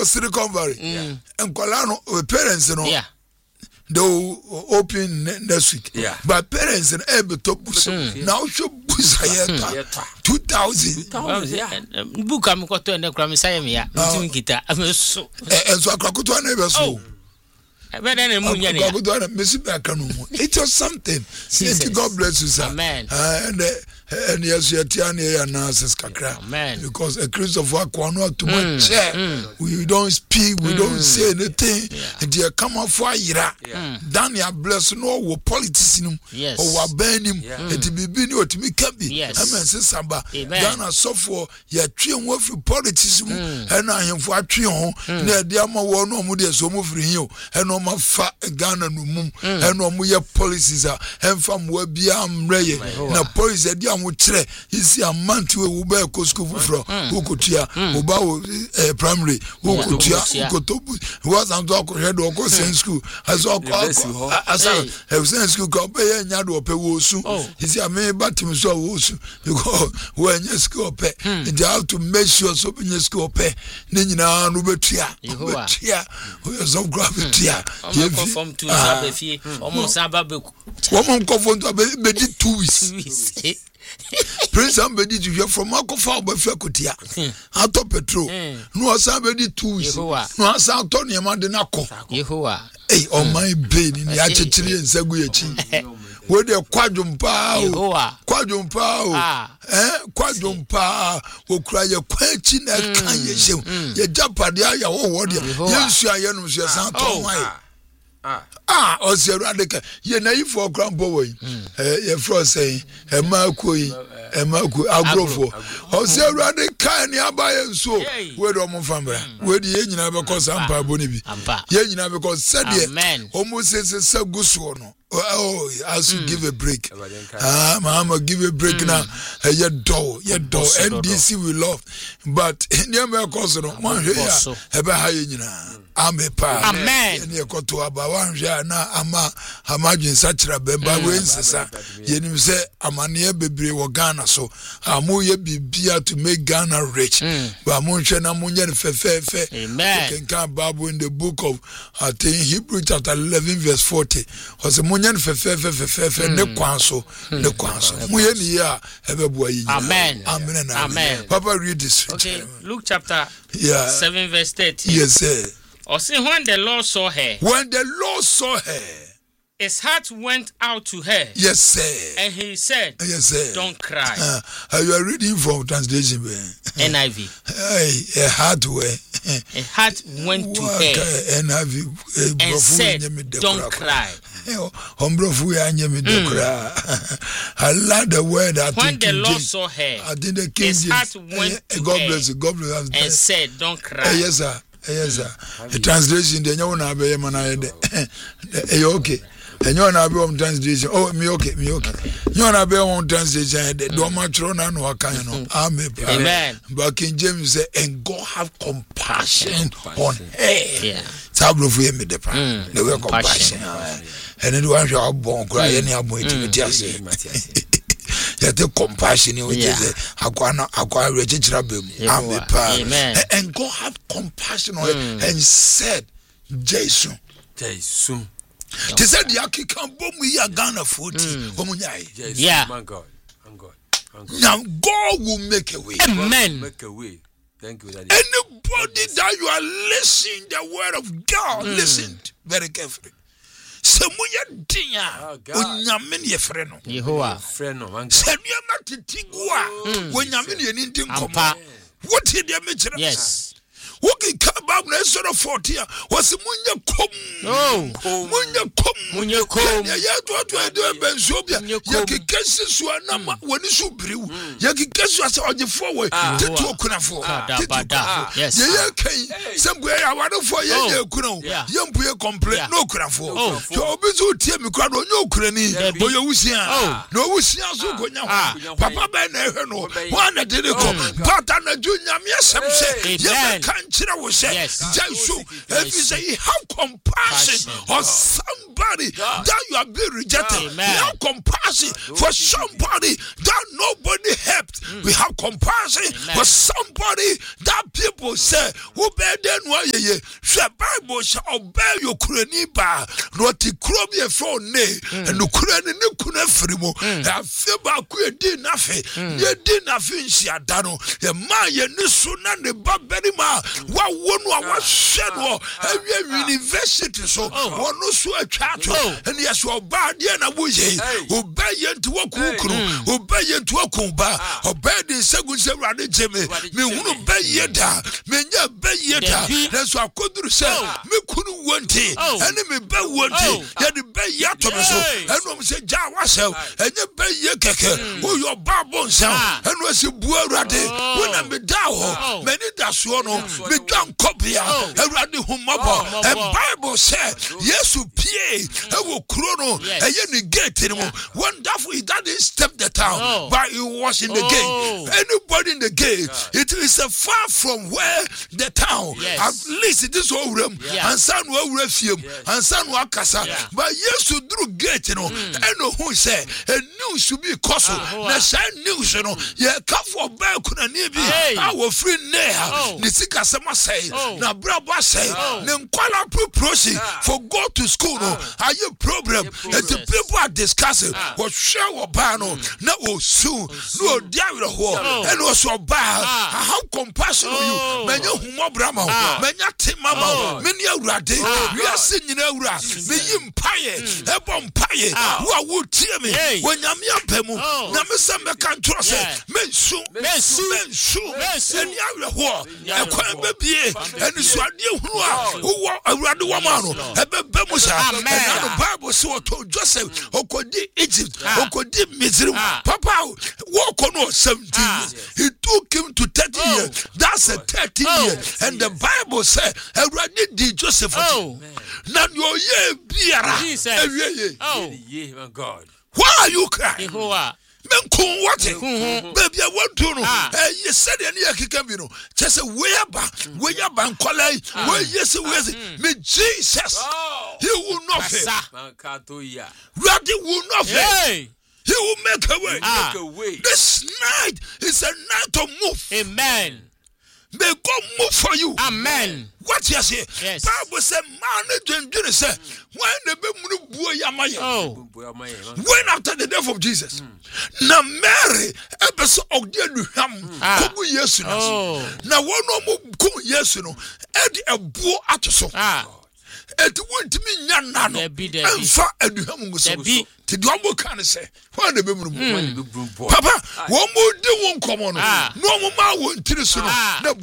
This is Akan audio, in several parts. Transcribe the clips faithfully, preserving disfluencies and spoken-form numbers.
was Silicon Valley. Mm. And Colano, parents, you know. Yeah. They will open next week. Yeah. But parents and able to push now show push two thousand. Yeah. Book am ko to na kra me say me ya. Ntim kita. So. Eh so akrakoto na be so. But then mu nya ne. It was something. God bless you, sir. Amen. Uh, and uh, and yes, you are here now, kakra. Amen. Because a Christopher Kwano too much. We don't speak, we mm. don't say anything. And they come out for ira. Daniel bless no wo politician yes. or wa ban him. Yeah. And to be bini or to me can be. Yes. Amen. Say samba. Ghana so for ya three and one for politician. And I am for three on. Na dia ma wo no mu de so mu free you. And no ma fa Ghana no mum. And no mu ye policies are. And from where be am reye. Na police dia mu tre. Isi a man to we be ko school from. Who could tia? Uba primary. Who could tia? Who could tobu? Was am to ko head or ko send school. As all as I send school ko be nya do pe wo su. Isi a me batim so wo su. Because when you school pe, you have to make sure so when you school pe. Ni nyina no betua. Betua. We so grab tia. You form to abefie. Omo saba be. Omo ko form to be di two weeks. Prince somebody to hear from Makofa Obafia Kotia. Ato petrol. No somebody two weeks. No asa to ne ma de na ko. Yehowa. Eh on my brain ni a chechiri nsegu echi. We de kwadwompa o. Kwadwompa o. Eh kwadwompa okura ye kwanchi na kan ye hyew. Ye japade aya wo wo de. Yesu aye no so san to wan. Ah ah osiru adeka ye na yi for grandpa boy eh ye fro say e ma koyi e ma ko agrofo osiru adeka ni abaye nso we do mo famra we di ye nyina be ko sampa boni bi ye nyina be ko sede omo sese saguso no. Oh, I should mm. give a break. Ah, mama, give a break mm. now. Uh, your door, your door. N D C we love, but near my cousin, one here, ever high in I'm a pa. Amen. And you got to about one year now. I'm a imagine such a bemba wins. You say, I'm a near baby or Ghana, so I'm more be beer to make Ghana rich. But I'm on China Munyan Fefe. Amen. You can come Bible in the book of I think Hebrew chapter eleven, verse forty. Was a Munyan Fefe Fefe, ne Quanso, ne Quanso. Muyan ya, ever boy. Amen. Amen. Amen. Papa, read this. Okay, Luke chapter yeah. seven, verse thirty. Yes, sir. Or see when the Lord saw her. When the Lord saw her. His heart went out to her. Yes, sir. And he said, yes, sir. Don't cry. Uh, you are reading from translation. N I V. Hey, a heart way. A heart went to her. N I V. And said, Don't cry. I love the word. I when the Lord saw her, I think the King his heart went to God her. Bless you. God bless you. And said, Don't cry. Yes, sir. Yes, sir. The translation, the new one, be man, I okay. And you na be on translation. Oh, me okay, me okay. You na be on translation. The do ma tro na no aka no. Amen. But King James say, and God have compassion on her. Yeah. Sabro fu me de pa. The way compassion. And it was your born cry any abo it. Yet the compassion which is akwana akwa register bem. Amen. And God have compassion on her and said, Jason, Jason. They said the Aki can bomb we are Ghana forty. Yeah. My God. I'm God. Now God will make a way. Amen. Make a way. Thank you, Daddy. Anybody that you are listening the word of God, mm. listen very carefully. Semuya dia onyame ye frɛ no Yehowa frɛ no man semuya matitigua onyame ye ni ndinkompa what did you mention? Yes. Walking come back na sort of forty was munya kom oh munya kom munya kom ya ya to to do bensobia ya kekesi so na woni so briw ya kekesi ase ogefo we tetu okunafo yes ya ya kai sembu ya wado fo ya ya kuna ya mpuye complain no okunafo so obizu tie mi kwa do onye okurani boye wusia no wusia so gonya ho papa ba na ehwe no wa na de ko pata na junya me semse ya kan chira wo se so if you say you have compassion on somebody that you have been rejected, you have compassion for somebody that nobody helped. Mm. We have compassion Amen. For somebody that people say who bear then why ye shall Bible shall obey your kuraniba not the crobby phone ne and the kurani nikuna frimo and feba ku di nafe ye di nafe nsia dano ye ma ye nisuna ne baberima wa wonu a wa hweno e university so wonu so atwa and yes oba de na boye obey ye nti wakukuru obey ye nti wakumba obey de segun se rade jeme me hunu be ye da me nya be ye da na so akoduru se me kunu wonti ene me be wonti ye de be ye to me so eno me se ja wasel enye be ye keke o yo babo nsa eno se bu awrade wona me da ho me ni da so no me dwan kopia awrade humabo and Bible say yesu pie e wo kuro no eye ni gate ni mo wonderful he didn't step the town but he was in the gate. Anybody in the gate, it is a far from where the town. Yes. At least it is all room. And son will refuse. And son will casa. But yes, to do gate, you know. I know who say a news should be costly. The same news, you know. Yeah, come for back on a nearby. Our free near. Nisika Sama say. Now, Braba say. Then Kuala Prosi for go to school. Are you problem? And the people are discussing what share bano. No, soon. No, dear. And also bad. I have compassion on you. Many humo brahma, many timama, many rade. We are singing aura. Me impaye, ebon paye. Who are would tear me when Yamia Pemu? Namisamba can trust it. Men soon, men soon, men soon. And Yahoo, a quite baby, and the Swadi who are a Raduamano, a Bemusa, and the Bible so told Joseph, Okodi Egypt, Okodi Mizru, Papa, walk on seventeen years. He took him to thirty oh. years. That's a thirty oh. years. And the Bible said, already did Joseph. Oh. Now your year biara. Oh my God. Why are you crying? Men kun what? Baby, I want to know. Eh, you said any can be no. Just a way about way up and college. Where yes, it me Jesus. He will not fail. Raddy will not fail. He will make a way. Ah. Make a way. This night is a night of move. Amen. May God move for you. Amen. What you say? Yes. Bible said, man, you say, when the baby boy yamaya. Oh. When after the death of Jesus, mm. now Mary, episode of the ham, come yes, oh. Now one no more come yes, no, Eddie a boy at so. Ah. It won't mean Yanano. And far and you haven't go. The double can say, why the baby? Papa, one more day won't come on. No more won't tell us. No,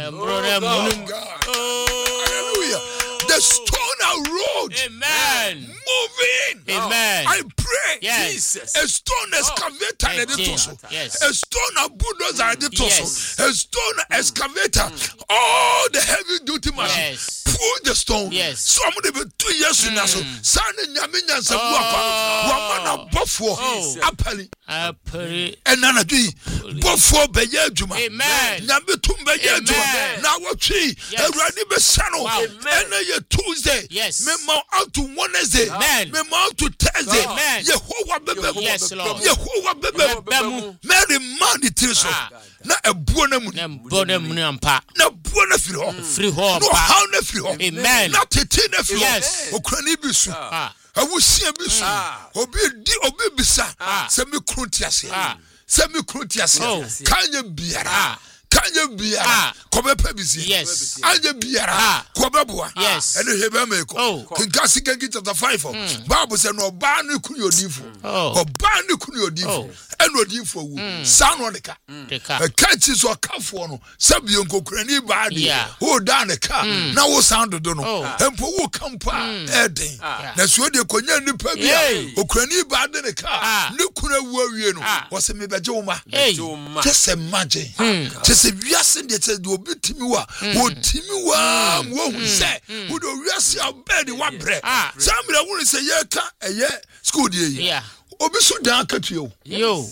hallelujah. The stone out road. Amen. Moving. Amen. I pray. Yes. Jesus. A stone excavator at the torso. Yes. A stone a bulldozer at the torso. A stone excavator. All the heavy duty machine. Pull the stone. Yes. Somebody be two years in us. Son and Yaminya Sabuapa. Wamana Buffo. Apali. Apali. And Nana D. Buffo Bayajuma. Amen. Nambitum Bayajuma. Now what she? A Rani Besano. Amen. Tuesday. Yes. Me mount out to Wednesday. Amen. Me mount to Thursday. Amen. Yehovah bebe. Yes, Lord. Yehovah bebe. Mary man it is. Na ebuona mu. Na ebuona mu ampa. Na ebuona free home. Free home. No how na free home. Amen. Na tete na free home. Yes. Okrani bisu. Ah. Awusia bisu. Obi di obi bisa. Se me kruntiase. Se me kruntiase. Kanye biara. Kanye biara kobe pebisi. Yes. Anye biara kobe boa. Yes. Ene hebe meko. Oh. Kinkasi Kenki chapter five. Mm. Bible say no ba ne kunu odifo. Oh. Oba ne kunu odifo. Ene odifo wu. San no deka. Deka. E kanchi so kafo no. Sabi onkokurani ba de. O da ne ka. Na wo sound do no. Empo wo kampa eden. Na so de konya nipa bia. Okurani ba de ne ka. Ne kunu wu awie no. Wo se me beje wo ma. Just imagine. Just we are saying that the obitimi wa, obitimi wa, wo say, wo do we are see our bed one bread. Somebody want to say yeah, ka, eh, school day. Yeah. Obi so dan ka to you. Yo.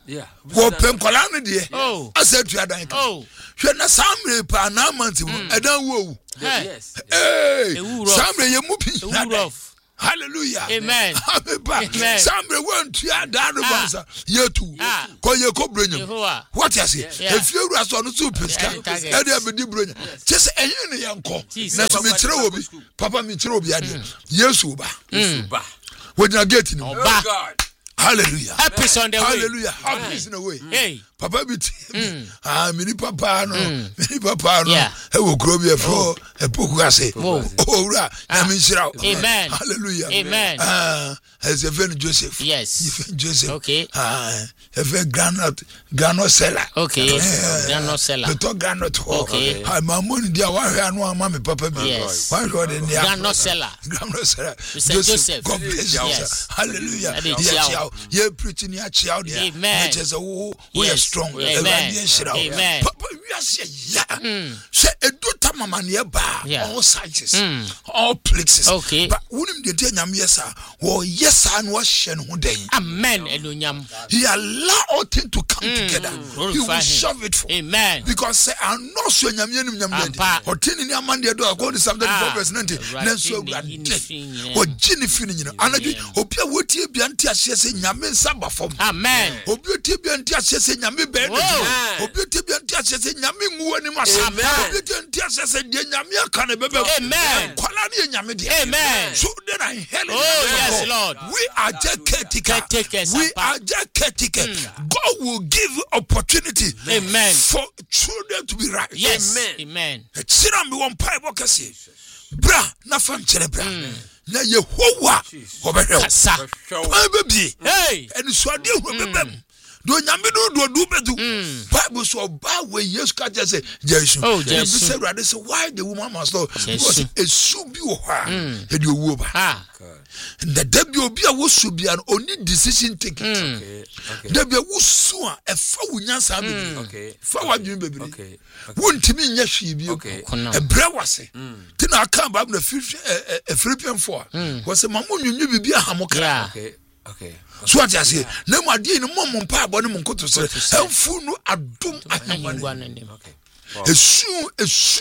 Yeah. Wo penkola no de. Oh. Asa tu adan ka. Oh. Hwe na samre pa na amanti mu edan wo. Yes. Hey. Ewuro. Samre ye mu pi. Ewuro. Hallelujah. Amen. Amen. Amen. Samre won tu adan no bansa. Yetu. Ah. Ko ye ko bronya. Yehowa. What you say? Yeah. If you ru aso no so piska. Yeah, E dey be di bronya. Just enye ne yanko. Jesus. Na so me kire obi. Papa me kire obi ade. Yesu ba. Ba. Wojina gate ni. Oh Ba. God. Hallelujah. Help is on the way. Hallelujah. Help is in the way. Hey. Papa bi ti. Ah, mini papa no. Mini papa no. Yeah. E wo kro bi e fo e poku ase. Whoa. Oh, ra. Na mi shira. Amen. Hallelujah. Amen. Ah, as a friend Joseph. Yes. If Joseph. Okay. Ah, e fe granite, granite seller. Okay. Granite seller. The talk granite. Okay. Ah, my money dia wa hwe anu ama me papa bi. Yes. Wa hwe de nia. Granite seller. Granite seller. Mister Joseph. God bless you. Yes. Hallelujah. That is Yeah, chiao. yeah, preaching ya chiao there. Amen. Just a who we are Yes. strong. Amen. Amen. Amen. Papa, we are say yeah. Say edu tamama ne ba Yeah. all sizes, all places. Okay. But unim de de nyam yesa. Wo yesa no hye no ho den. Amen. Elunyam. He allow all things to come together. Glorify He will him. shove it for. Amen. Because say I know so nyam yenim nyam de. Ampa. Otini ni amande do according to Psalm thirty-four Ah. verse ninety. Right. Nenso Right. awurade. O gini fini nyina. Anadwi obi a wotie bia ntia hye se nyame nsa ba fam. Amen. Obi otie bia ntia hye se nyame be Whoa. de. Obi otie bia ntia hye se nyame nguwa ni masa. Amen. Obi otie ntia hye se de nyame aka ne bebe. Amen. Kwala ne nyame de. Amen. So then I hear it. Oh, yes, Lord. We are just caretakers. Caretakers, We Papa. are just caretakers. God will give you opportunity. Amen. For children to be right. Yes. Amen. Amen. Chira mi won pai bo kase. Bra na fam chere bra. Na Yehowa obehwe. Kasa. Kwa bebi. Hey. Eni so ade hu bebem. Do nyame do do do bedu. Bible so ba we Yesu ka je say Jesu. Oh, Jesu. Say rather say why the woman must not because Jesu. esu bi wo ha. E di owu ba. Ah. The debi obi a wo su bia no oni decision taking. Okay. Okay. Debi a wo su a e fa wo nyansa bebi. Okay. Fa wa dwun bebi. Okay. Wontimi nya hwe bi. Okay. E bre wase. Ti na aka ba na e Philippian four. Wo say mamu nyunyu bibi ahamokra. Yeah. Okay. Okay. So what you say? Na mu ade ni mo mpa abo ni mo nkoto sere. Emfu no adom ahemane. Okay. Esu esu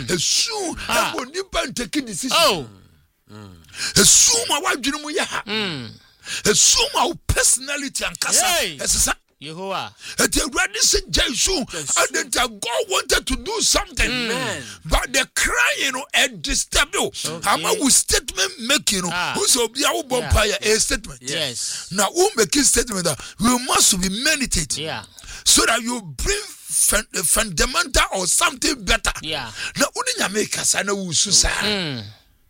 esu e bo nipa ntake decision. Oh. Esu ma wadwene mu ya ha. Esu ma wo personality ankasa. Hey. Esesa. Yehowa. Eti Awurade se Jesu, and then God wanted to do something, Amen. but the crying and disturb you. Ama we statement making, Ah. who so be our bumpire a statement. Yes. Now, who make a statement that we must be meditate, Yeah. so that you bring fun, fundamental or something better. Yeah. Now, uni nyame kasa na wusu sa. Mm.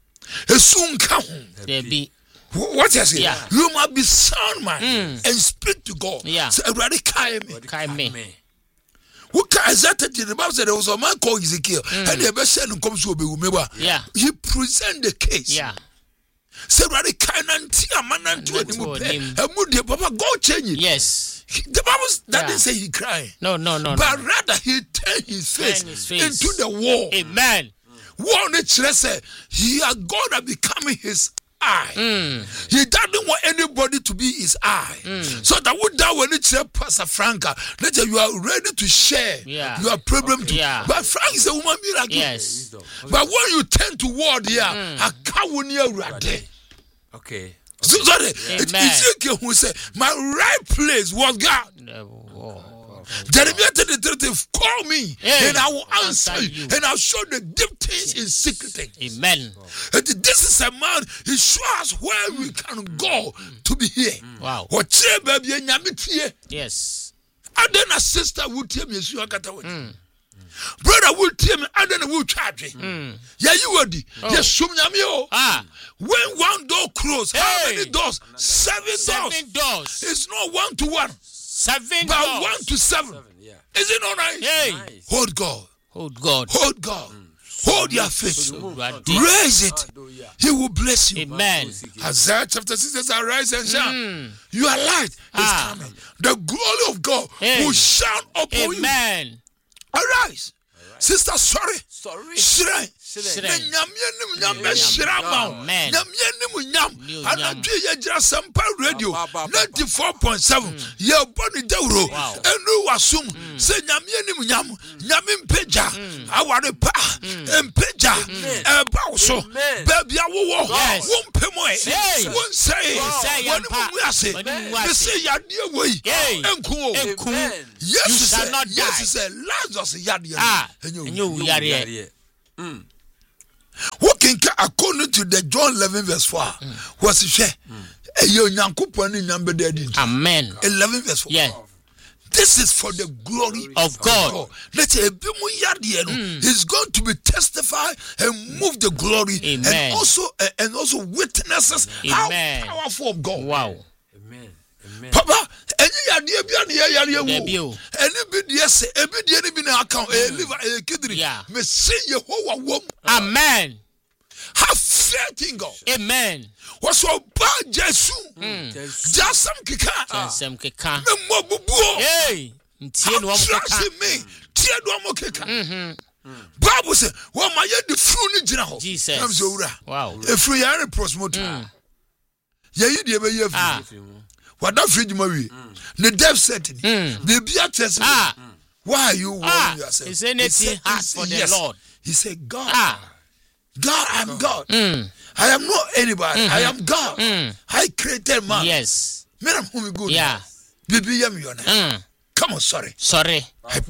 Esun ka ho. There be. Wh- What you say? Yeah. You must be sound man and speak to God. Yeah. So Awurade kae me. Kai me. Who can exactly the Bible said there was a man called Ezekiel, and the best son comes to be remember. Yeah. He present the case. Yeah. Say rather kind and tea man and to Not him. to him. And would the Papa God change it? Yes. He- The Bible that Yeah. didn't say he cried, No, no, no, but no. rather he turned his face, Turned his face. into the wall. Amen. Wall nature say he had God had become his eye. He doesn't want anybody to be his eye. So that would that when it's a Pastor Franca, that you are ready to share Yeah. your problem to. Yeah. But Frank is a woman miracle. Yes. But when you turn toward here, I can't win you right. Okay. So sorry, it's Amen. Ezekiel who said, my right place was God. Oh. Jeremiah thirty-three, call me Hey. and I will answer Answer you you. and I'll show the deep things in secret things. Amen. And this is a man, he shows us where we can go to be here. Wow. What baby and Yamitie, Yes. and then a sister would tell me, you got away. Brother will tell me, and then we'll charge me. Yeah, you would. Yes, Sum Yamio. Ah. When one door closed, how Hey. many doors? Seven, doors. Seven doors. It's not one to one, Seven but doors. one to seven. Yeah. Is it not nice? Hey. Nice. Hold God. Hold God. Hold God. Hold your faith. Awurade. Raise it. He will bless you. Amen. Isaiah chapter six says, arise and shine. Your light is Ah. coming. The glory of God Hey. will shine upon you. Amen. Arise. Sister, sorry. Sorry. Shrine. nyamye nim nyambe shirama nyamye nim nyam anadwe ye gira Sampa Radio ninety-four point seven ye boni dawro enu wasum se nyamye nim nyam nyame mpeja aware pa mpeja e ba so baby awowo wo mpemo e won say won mu ase be say yade wei enku enku yes say yes say Lazarus yade enyo yare mm walking according to the John eleven verse four was share e yo nyankopon ni nyambe dadi amen eleven verse four yeah. This is for the glory of God. Let's say He's going to be testified and move the glory. Amen. And also uh, and also witnesses Amen. how powerful of God. Wow. Amen. Amen. Papa, any idea be any yari wo. Any bid yes, every day any be na account a liver a kidney. Me see Yehovah wom. Amen. Have faith in God. Amen. Was so bad Jesus. Just some kika. Some kika. Me mo bubu. Hey. Ntie no mo kika. Me. Tie do mo kika. Mhm. Bible say, "Wo ma ye the fruit ni gina ho." Jesus. Am so wura. Wow. E fruit ya re prosmote. Ye yi de be ye fruit. What that fruit ma wi. The dev said, "The be test me. Why are you worrying yourself?" Is anything hard for the Lord? He said, "God. God, I'm God. Mm. I am not anybody. Mm-hmm. I am God. Mm. I created man. Yes. Man, I'm good. Yeah. Baby, I'm your name. Come on, sorry. Sorry. I